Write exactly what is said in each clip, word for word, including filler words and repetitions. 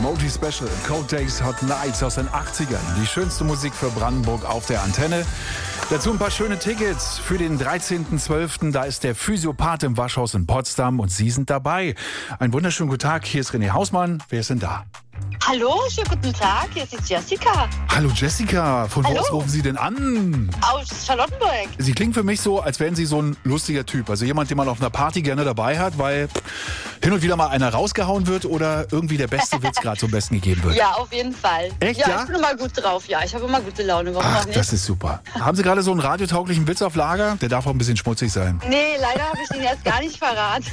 Multi Special, Cold Days, Hot Nights aus den achtzigern. Die schönste Musik für Brandenburg auf der Antenne. Dazu ein paar schöne Tickets für den dreizehnten zwölften Da ist der Physiopath im Waschhaus in Potsdam und Sie sind dabei. Einen wunderschönen guten Tag. Hier ist René Hausmann. Wer ist denn da? Hallo, schönen guten Tag. Hier ist die Jessica. Hallo Jessica. Von wo Hallo. aus rufen Sie denn an? Aus Charlottenburg. Sie klingen für mich so, als wären Sie so ein lustiger Typ. Also jemand, den man auf einer Party gerne dabei hat, weil hin und wieder mal einer rausgehauen wird oder irgendwie der beste Witz gerade zum Besten gegeben wird. Ja, auf jeden Fall. Echt, ja? ja? Ich bin immer gut drauf, ja. Ich habe immer gute Laune. Warum Ach, auch nicht? das ist super. Haben Sie gerade so einen radiotauglichen Witz auf Lager? Der darf auch ein bisschen schmutzig sein. Nee, leider habe ich den jetzt gar nicht verraten.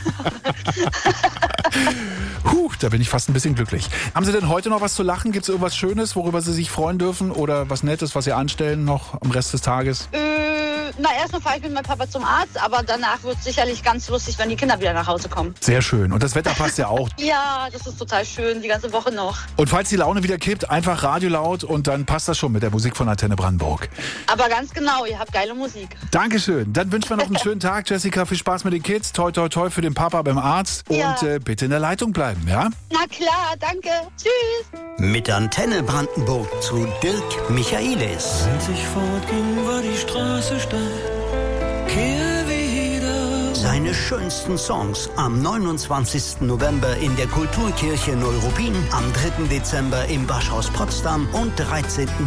Huh, da bin ich fast ein bisschen glücklich. Haben Sie denn heute noch was zu lachen? Gibt es irgendwas Schönes, worüber Sie sich freuen dürfen? Oder was Nettes, was Sie anstellen noch am Rest des Tages? äh, na, erstmal fahre ich mit meinem Papa zum Arzt, aber danach wird es sicherlich ganz lustig, wenn die Kinder wieder nach Hause kommen. Sehr schön. Und das Wetter passt ja auch. Ja, das ist total schön, die ganze Woche noch. Und falls die Laune wieder kippt, einfach Radio laut und dann passt das schon mit der Musik von Antenne Brandenburg. Aber ganz genau, ihr habt geile Musik. Dankeschön. Dann wünschen wir noch einen schönen Tag, Jessica. Viel Spaß mit den Kids. Toi, toi, toi für den Papa beim Arzt. Ja. Und äh, bitte in der Leitung bleiben, ja? Na klar, danke. Tschüss. Mit Antenne Brandenburg zu Dirk Michaelis. Als ich fortging, war die Straße steil. Kehr wieder. Seine schönsten Songs am neunundzwanzigsten November in der Kulturkirche Neuruppin, am dritten Dezember im Waschhaus Potsdam und dreizehnten